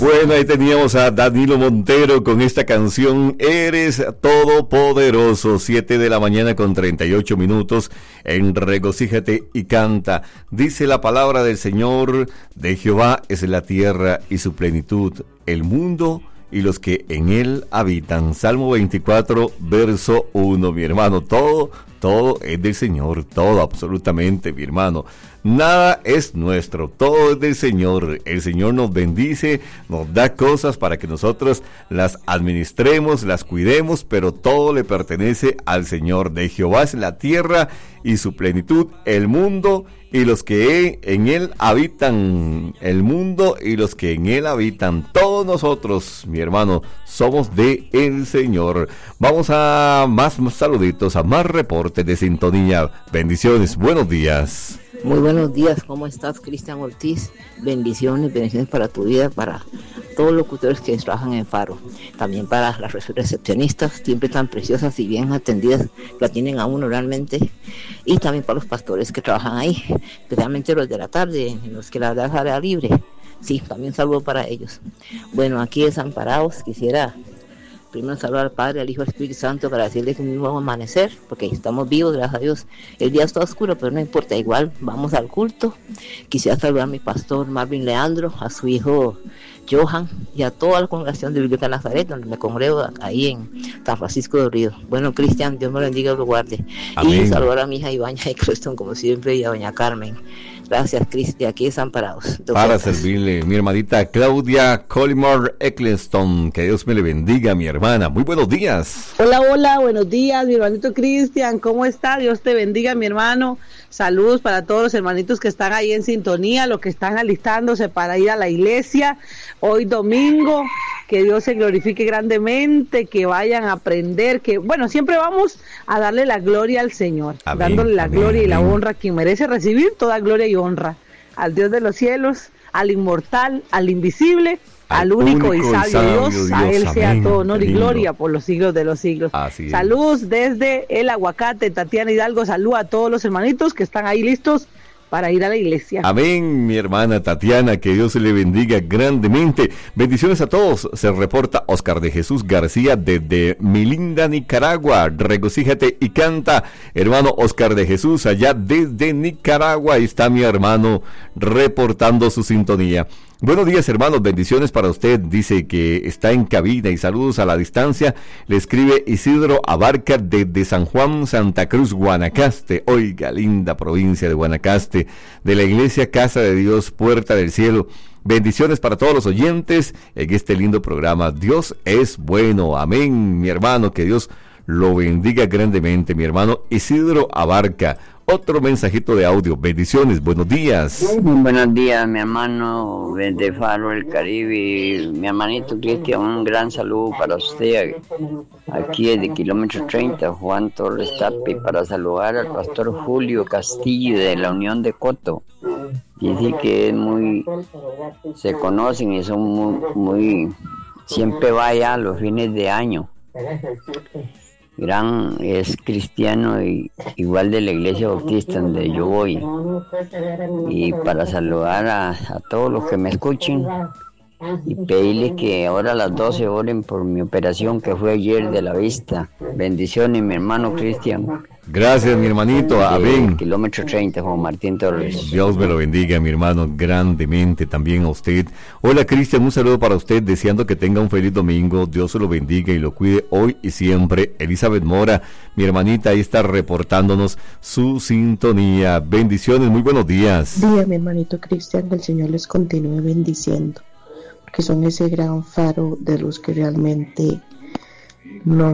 Bueno, ahí teníamos a Danilo Montero con esta canción Eres Todopoderoso, 7 de la mañana con 38 minutos en Regocíjate y Canta. Dice la palabra del Señor: de Jehová es la tierra y su plenitud, el mundo y los que en él habitan. Salmo 24, verso 1, mi hermano. Todo es del Señor, todo absolutamente, mi hermano. Nada es nuestro, todo es del Señor. El Señor nos bendice, nos da cosas para que nosotros las administremos, las cuidemos, pero todo le pertenece al Señor. De Jehová es la tierra y su plenitud, el mundo y los que en él habitan. El mundo y los que en él habitan. Todos nosotros, mi hermano, somos de el Señor. Vamos a más saluditos, a más reportes de sintonía. Bendiciones, buenos días. Muy buenos días, ¿cómo estás, Cristian Ortiz? Bendiciones para tu vida, para todos los locutores que trabajan en Faro. También para las recepcionistas, siempre tan preciosas y bien atendidas, que atienden a uno realmente. Y también para los pastores que trabajan ahí, especialmente los de la tarde, en los que la verdad es área libre. Sí, también saludo para ellos. Bueno, aquí desamparados, quisiera primero saludar al Padre, al Hijo y al Espíritu Santo para decirles que un nuevo amanecer, porque estamos vivos, gracias a Dios. El día está oscuro, pero no importa, igual vamos al culto. Quisiera saludar a mi pastor Marvin Leandro, a su hijo Johan y a toda la congregación de Biblioteca Nazaret, donde me congrego ahí en San Francisco de Río. Bueno, Cristian, Dios me lo bendiga y lo guarde. Amén. Y saludar a mi hija Ibaña y Creston, como siempre, y a doña Carmen. Gracias, Cristi, aquí desamparados. Para servirle, mi hermanita Claudia Colimore Eccleston, que Dios me le bendiga, mi hermana. Muy buenos días. Hola, buenos días, mi hermanito Cristian, ¿cómo está? Dios te bendiga, mi hermano. Saludos para todos los hermanitos que están ahí en sintonía, los que están alistándose para ir a la iglesia hoy domingo. Que Dios se glorifique grandemente, que vayan a aprender, que bueno, siempre vamos a darle la gloria al Señor, amén, dándole la gloria y la honra a quien merece recibir toda gloria y honra, al Dios de los cielos, al inmortal, al invisible, al único y sabio Dios, a Él sea amén, todo honor y gloria por los siglos de los siglos. Saludos desde el Aguacate, Tatiana Hidalgo, saludos a todos los hermanitos que están ahí listos para ir a la iglesia. Amén, mi hermana Tatiana, que Dios le bendiga grandemente. Bendiciones a todos. Se reporta Oscar de Jesús García desde Milinda, Nicaragua. Regocíjate y canta, hermano Oscar de Jesús, allá desde Nicaragua. Ahí está mi hermano reportando su sintonía. Buenos días, hermanos, bendiciones para usted. Dice que está en cabina y saludos a la distancia. Le escribe Isidro Abarca desde San Juan, Santa Cruz, Guanacaste. Oiga, linda provincia de Guanacaste, de la iglesia Casa de Dios, Puerta del Cielo. Bendiciones para todos los oyentes en este lindo programa. Dios es bueno. Amén, mi hermano, que Dios lo bendiga grandemente, mi hermano Isidro Abarca. Otro mensajito de audio. Bendiciones, buenos días. Muy buenos días, mi hermano de Faro, el Caribe. Mi hermanito Cristian, un gran saludo para usted. Aquí desde kilómetro 30, Juan Torres Tapi, para saludar al pastor Julio Castillo de la Unión de Coto. Dice que es se conocen y son muy siempre va allá los fines de año. Es cristiano y igual de la iglesia bautista donde yo voy, y para saludar a todos los que me escuchen y pedirles que ahora a las 12 oren por mi operación que fue ayer de la vista. Bendiciones, mi hermano Cristian. Gracias, mi hermanito. Amén. Kilómetro 30, Juan Martín Torres. Dios me lo bendiga, mi hermano, grandemente también a usted. Hola, Cristian, un saludo para usted, deseando que tenga un feliz domingo. Dios se lo bendiga y lo cuide hoy y siempre. Elizabeth Mora, mi hermanita, ahí está reportándonos su sintonía. Bendiciones, muy buenos días. Día, mi hermanito Cristian, que el Señor les continúe bendiciendo, porque son ese gran faro de luz que realmente no